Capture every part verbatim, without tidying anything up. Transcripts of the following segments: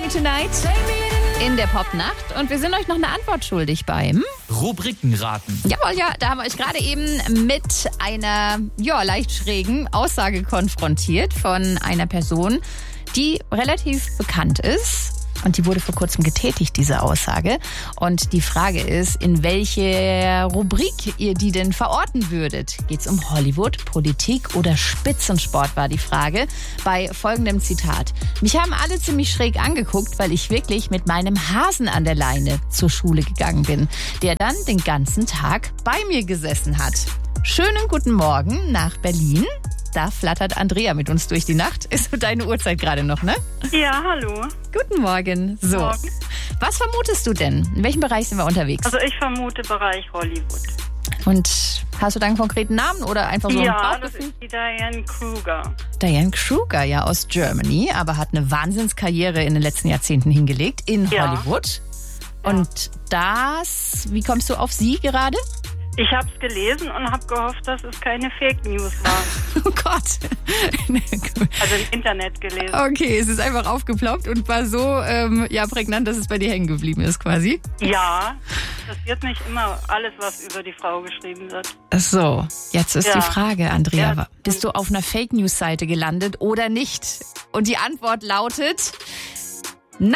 Me Tonight in der Popnacht. Und wir sind euch noch eine Antwort schuldig beim Rubrikenraten. Jawohl, ja, da haben wir euch gerade eben mit einer ja, leicht schrägen Aussage konfrontiert von einer Person, die relativ bekannt ist. Und die wurde vor kurzem getätigt, diese Aussage. Und die Frage ist, in welche Rubrik ihr die denn verorten würdet? Geht's um Hollywood, Politik oder Spitzensport, war die Frage. Bei folgendem Zitat. Mich haben alle ziemlich schräg angeguckt, weil ich wirklich mit meinem Hasen an der Leine zur Schule gegangen bin, der dann den ganzen Tag bei mir gesessen hat. Schönen guten Morgen nach Berlin. Da flattert Andrea mit uns durch die Nacht. Ist so deine Uhrzeit gerade noch, ne? Ja, hallo. Guten Morgen. So, Morgen. Was vermutest du denn? In welchem Bereich sind wir unterwegs? Also ich vermute Bereich Hollywood. Und hast du da einen konkreten Namen oder einfach so ein Ja, das Bauchgefühl? ist die Diane Kruger. Diane Kruger, ja, aus Germany, aber hat eine Wahnsinnskarriere in den letzten Jahrzehnten hingelegt in Ja. Hollywood. Und das, wie kommst du auf sie gerade? Ich habe es gelesen und habe gehofft, dass es keine Fake News war. Oh Gott. Also im Internet gelesen. Okay, es ist einfach aufgeploppt und war so ähm, ja, prägnant, dass es bei dir hängen geblieben ist quasi. Ja, interessiert mich immer alles, was über die Frau geschrieben wird. Ach so, jetzt ist Ja. die Frage, Andrea. Ja. Bist du auf einer Fake-News-Seite gelandet oder nicht? Und die Antwort lautet nein.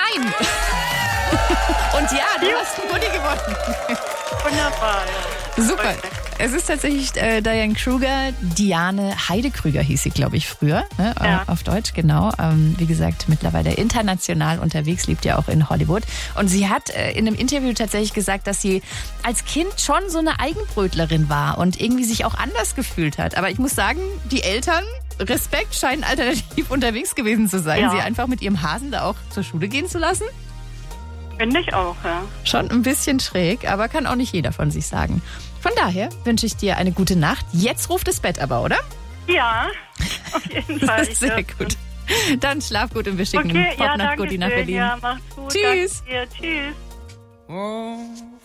Und ja, du hast einen Goodie gewonnen. Wunderbar, ja. Super. Okay. Es ist tatsächlich äh, Diane Kruger. Diane Heidekrüger hieß sie, glaube ich, früher. Ne? Ja. Äh, auf Deutsch, genau. Ähm, wie gesagt, mittlerweile international unterwegs, lebt ja auch in Hollywood. Und sie hat äh, in einem Interview tatsächlich gesagt, dass sie als Kind schon so eine Eigenbrötlerin war und irgendwie sich auch anders gefühlt hat. Aber ich muss sagen, die Eltern, Respekt, scheinen alternativ unterwegs gewesen zu sein. Ja. Sie einfach mit ihrem Hasen da auch zur Schule gehen zu lassen. Finde ich auch, ja. Schon ein bisschen schräg, aber kann auch nicht jeder von sich sagen. Von daher wünsche ich dir eine gute Nacht. Jetzt ruft das Bett aber, oder? Ja, auf jeden Fall. Ich Sehr dürfte. gut. Dann schlaf gut und wir schicken Okay, ja, Popnacht danke Goodie nach schön. Berlin. Ja, macht's gut. Tschüss. Danke dir. Tschüss. Oh.